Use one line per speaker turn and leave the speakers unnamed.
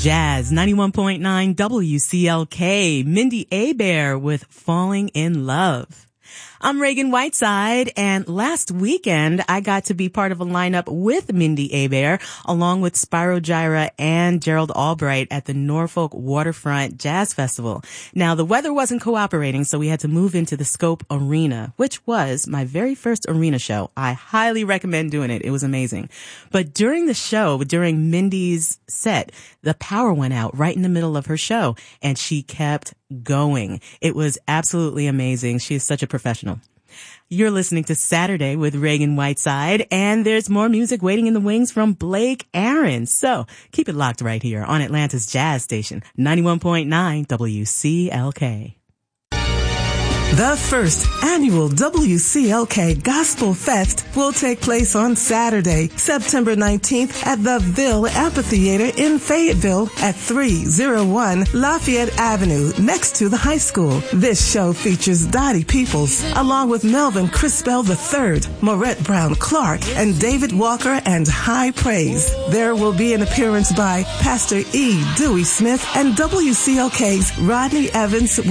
Jazz 91.9 WCLK, Mindy Abair with Falling in Love. I'm Reagan Whiteside, and last weekend I got to be part of a lineup with Mindy Abair, along with Spyro Gyra and Gerald Albright at the Norfolk Waterfront Jazz Festival. Now, the weather wasn't cooperating, so we had to move into the Scope Arena, which was my very first arena show. I highly recommend doing it. It was amazing. But during the show, during Mindy's set, the power went out right in the middle of her show, and she kept going. It was absolutely amazing. She is such a professional. You're listening to Saturday with Reagan Whiteside, and there's more music waiting in the wings from Blake Aaron. So keep it locked right here on Atlanta's Jazz Station, 91.9 WCLK.
The first annual WCLK Gospel Fest will take place on Saturday, September 19th at the Ville Amphitheater in Fayetteville at 301 Lafayette Avenue, next to the high school. This show features Dottie Peoples, along with Melvin Crispell III, Maurette Brown Clark, and David Walker and High Praise. There will be an appearance by Pastor E. Dewey Smith and WCLK's Rodney Evans